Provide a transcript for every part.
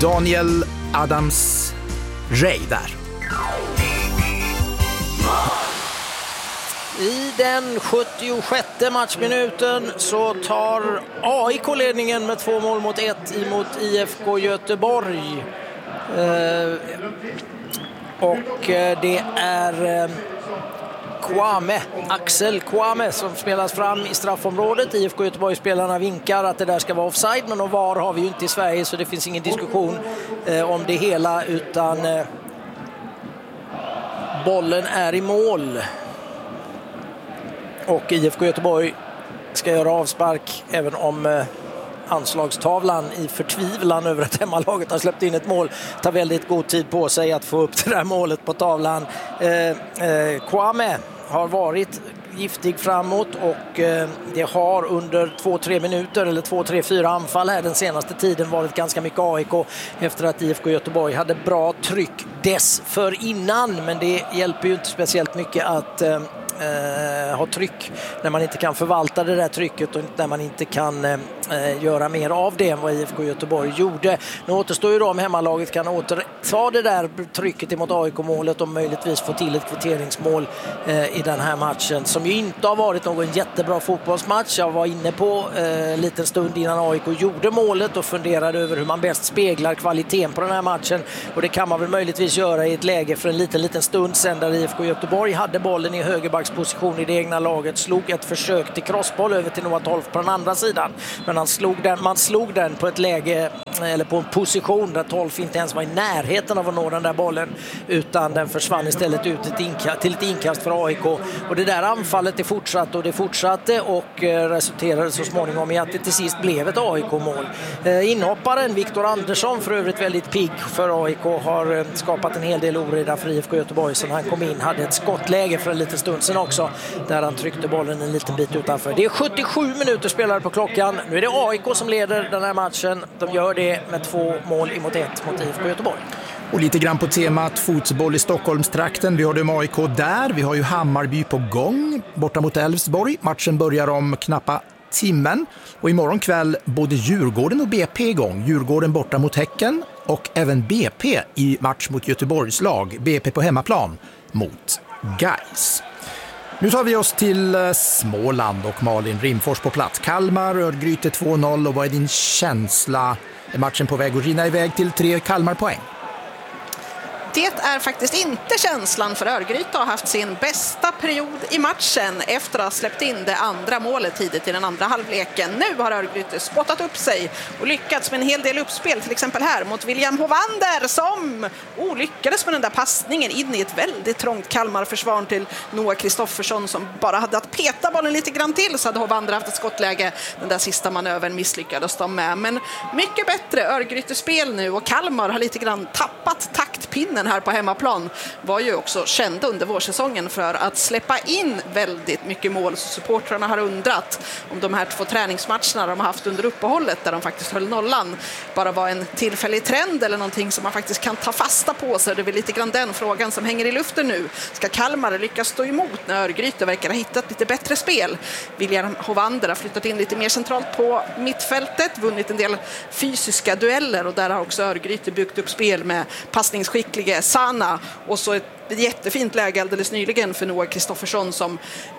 Daniel Adams-Ray där. I den 76:e matchminuten så tar AIK ledningen med 2-1 emot IFK Göteborg. Och det är Axel Kwame som spelas fram i straffområdet. IFK Göteborg-spelarna vinkar att det där ska vara offside, men VAR har vi ju inte i Sverige så det finns ingen diskussion om det hela, utan bollen är i mål. Och IFK Göteborg ska göra avspark, även om anslagstavlan i förtvivlan över att hemmalaget har släppt in ett mål tar väldigt god tid på sig att få upp det där målet på tavlan. Kwame har varit giftig framåt och det har under 2-3 minuter eller 2-3-4 anfall här den senaste tiden varit ganska mycket AIK efter att IFK Göteborg hade bra tryck dessförinnan, men det hjälper ju inte speciellt mycket att ha tryck när man inte kan förvalta det där trycket och när man inte kan göra mer av det än vad IFK Göteborg gjorde. Nu återstår ju då om hemmalaget kan återta det där trycket emot AIK-målet och möjligtvis få till ett kvitteringsmål i den här matchen, som ju inte har varit någon jättebra fotbollsmatch. Jag var inne på en liten stund innan AIK gjorde målet och funderade över hur man bäst speglar kvaliteten på den här matchen, och det kan man väl möjligtvis göra i ett läge för en liten stund sedan där IFK Göteborg hade bollen i högerbacksposition i det egna laget, slog ett försök till crossboll över till Noah Tolf på den andra sidan, men man slog den på ett läge eller på en position där Tolf inte ens var i närheten av att nå den där bollen, utan den försvann istället ut till ett inkast för AIK, och det där anfallet det fortsatte och resulterade så småningom i att det till sist blev ett AIK-mål. Inhopparen Viktor Andersson, för övrigt väldigt pigg för AIK, har skapat en hel del oreda för IFK Göteborg sen han kom in, hade ett skottläge för en liten stund sedan också där han tryckte bollen en liten bit utanför. Det är 77 minuter spelare på klockan. Nu är det AIK som leder den här matchen. De gör det med 2-1 mot IFK Göteborg. Och lite grann på temat fotboll i Stockholmstrakten. Vi har det med AIK där. Vi har ju Hammarby på gång borta mot Elfsborg. Matchen börjar om knappa timmen. Och imorgon kväll både Djurgården och BP igång. Djurgården borta mot Häcken och även BP i match mot Göteborgs lag. BP på hemmaplan mot Gais. Nu tar vi oss till Småland och Malin Rimfors på plats. Kalmar, Örgryte 2-0, och vad är din känsla? Är matchen på väg att rinna iväg till 3 Kalmar-poäng? Det är faktiskt inte känslan, för Örgryte har haft sin bästa period i matchen efter att ha släppt in det andra målet tidigt i den andra halvleken. Nu har Örgryte spottat upp sig och lyckats med en hel del uppspel, till exempel här mot William Hovander som lyckades med den där passningen in i ett väldigt trångt Kalmar-försvar till Noah Kristoffersson, som bara hade att peta bollen lite grann till, så hade Hovander haft ett skottläge. Den där sista manövern misslyckades de med, men mycket bättre Örgryte-spel nu, och Kalmar har lite grann tappat taktpinnen här på hemmaplan. Var ju också kända under vårsäsongen för att släppa in väldigt mycket mål, så supportrarna har undrat om de här 2 träningsmatcherna de har haft under uppehållet där de faktiskt höll nollan bara var en tillfällig trend eller någonting som man faktiskt kan ta fasta på. Så det är väl lite grann den frågan som hänger i luften nu. Ska Kalmar lyckas stå emot när Örgryte verkar ha hittat lite bättre spel? William Hovander har flyttat in lite mer centralt på mittfältet, vunnit en del fysiska dueller, och där har också Örgryte byggt upp spel med passningsskickliga Sana, och så ett jättefint läge alldeles nyligen för Noah Kristoffersson som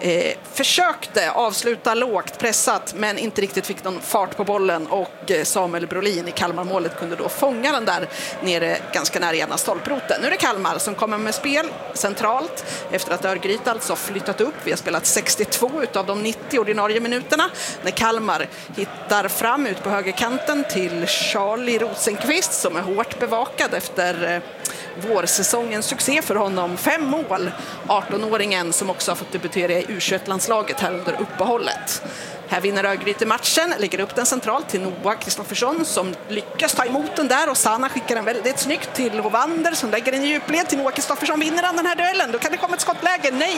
försökte avsluta lågt pressat men inte riktigt fick någon fart på bollen, och Samuel Brolin i Kalmarmålet kunde då fånga den där nere ganska nära ena stolproten. Nu är det Kalmar som kommer med spel centralt efter att Örgryte alltså flyttat upp. Vi har spelat 62 utav de 90 ordinarie minuterna när Kalmar hittar fram ut på högerkanten till Charlie Rosenqvist som är hårt bevakad efter vårsäsongens succé för honom. 5 mål, 18-åringen som också har fått debutera i U21-landslaget här under uppehållet. Här vinner Örgryte matchen, lägger upp den centralt till Noah Kristoffersson som lyckas ta emot den där, och Sana skickar den väldigt snyggt till Hovander som lägger den i djupled till Noah Kristoffersson. Vinner han den här duellen? Då kan det komma ett skottläge. Nej!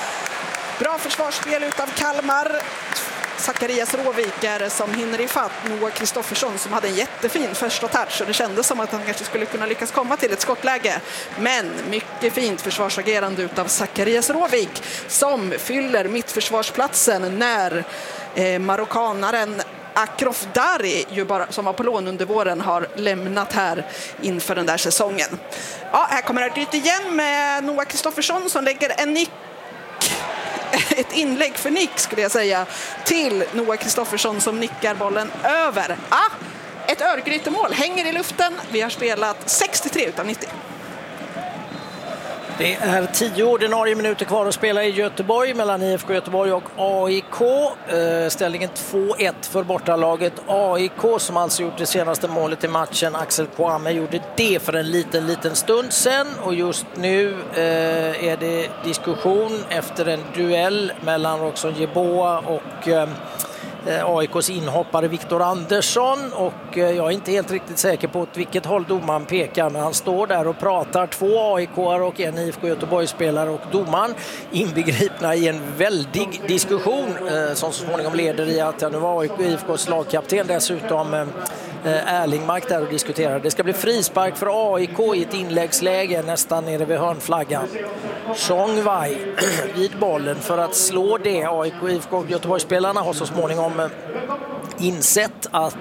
Bra försvarsspel utav Kalmar. Zacharias Råviker som hinner ifatt Noah Kristoffersson som hade en jättefin första touch, och det kändes som att han kanske skulle kunna lyckas komma till ett skottläge. Men mycket fint försvarsagerande utav Zacharias Råvik som fyller mittförsvarsplatsen när marockanaren Akrofdari som var på lån under våren har lämnat här inför den där säsongen. Ja, här kommer Örgryte igen med Noah Kristoffersson som lägger ett inlägg för nick skulle jag säga till Noah Kristoffersson som nickar bollen över. Ett Örgryte-mål hänger i luften. Vi har spelat 63 utav 90. Det är 10 ordinarie minuter kvar att spela i Göteborg mellan IFK Göteborg och AIK. Ställningen 2-1 för bortalaget AIK som alltså gjort det senaste målet i matchen. Axel Kwame gjorde det för en liten stund sedan och just nu är det diskussion efter en duell mellan Roxon Jeboa och AIKs inhoppare Viktor Andersson och jag är inte helt riktigt säker på åt vilket håll domaren pekar, men han står där och pratar, 2 AIK-are och en IFK Göteborg-spelare och domaren inbegripna i en väldig diskussion som så småningom leder i att nu var IFKs lagkapten dessutom Erlingmark där och diskuterar. Det ska bli frispark för AIK i ett inläggsläge nästan nere vid hörnflaggan. Chong Wai vid bollen för att slå det. AIK och IFK Göteborgsspelarna har så småningom insett att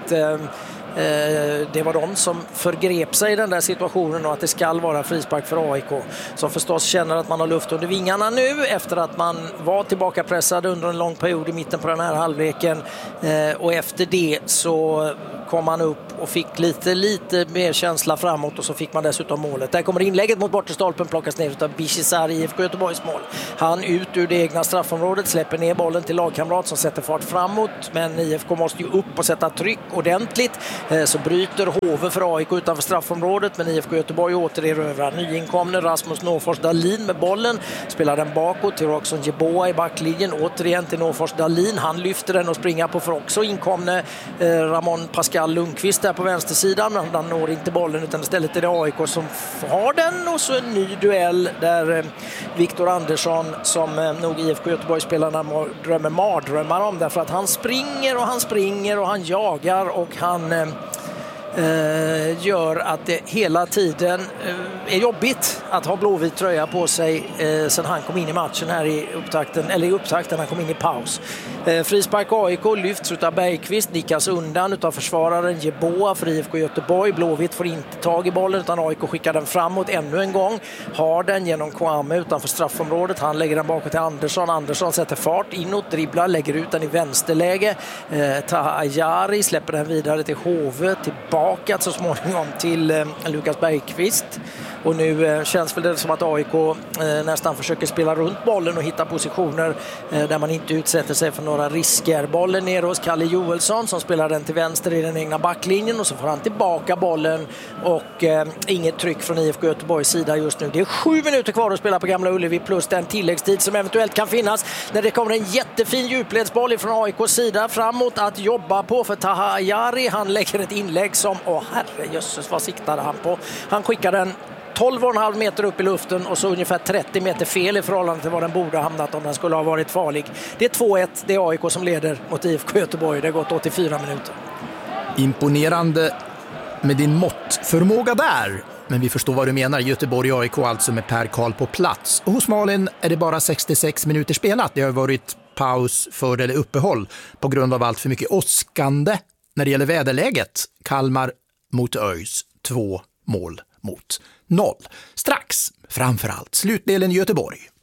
det var de som förgrep sig i den där situationen och att det ska vara frispark för AIK som förstås känner att man har luft under vingarna nu efter att man var tillbaka pressad under en lång period i mitten på den här halvleken och efter det så kom man upp och fick lite mer känsla framåt och så fick man dessutom målet. Där kommer inlägget mot bortestolpen, plockas ner av Bishizar i IFK Göteborgs mål. Han ut ur det egna straffområdet, släpper ner bollen till lagkamrat som sätter fart framåt, men IFK måste ju upp och sätta tryck ordentligt. Så bryter Hove för AIK utanför straffområdet, men IFK Göteborg återerövrar. Nyinkomne Rasmus Norfors Dahlin med bollen, spelar den bakåt till Roxon Jeboa i backlinjen, återigen till Norfors Dahlin. Han lyfter den och springer på för också inkomne Ramon Pascal Lundqvist där på vänstersidan, men han når inte bollen utan istället är det AIK som har den och så en ny duell där Viktor Andersson som nog IFK Göteborg-spelarna drömmer mardrömmar om därför att han springer och han jagar och han gör att det hela tiden är jobbigt att ha blåvit tröja på sig sen han kom in i matchen här i upptakten han kom in i paus. Frispark AIK lyfts av Bergqvist, nickas undan utav försvararen Jeboa för IFK Göteborg. Blåvitt får inte tag i bollen utan AIK skickar den framåt ännu en gång. Har den genom Kwame utanför straffområdet. Han lägger den bakåt till Andersson. Andersson sätter fart inåt, dribblar, lägger ut den i vänsterläge. Tahajari släpper den vidare till Hove, tillbaka så småningom till Lukas Bergqvist. Och nu känns väl det som att AIK nästan försöker spela runt bollen och hitta positioner där man inte utsätter sig för några risker. Bollen ner hos Kalle Joelsson som spelar den till vänster i den egna backlinjen och så får han tillbaka bollen och inget tryck från IFK Göteborgs sida just nu. Det är 7 minuter kvar att spela på Gamla Ullevi plus den tilläggstid som eventuellt kan finnas när det kommer en jättefin djupledsboll från AIKs sida framåt att jobba på för Tahajari. Han lägger ett inlägg som, herrejösses, vad siktade han på? Han skickar den 12,5 meter upp i luften och så ungefär 30 meter fel i förhållande till vad den borde ha hamnat om den skulle ha varit farlig. Det är 2-1, det är AIK som leder mot IFK Göteborg. Det har gått 84 minuter. Imponerande med din måttförmåga där. Men vi förstår vad du menar. Göteborg och AIK alltså med Per Karl på plats. Och hos Malin är det bara 66 minuter spelat. Det har varit paus för eller uppehåll på grund av allt för mycket åskande när det gäller väderläget. Kalmar mot ÖIS, 2 mål mot 0. Strax, framförallt, slutdelen i Göteborg.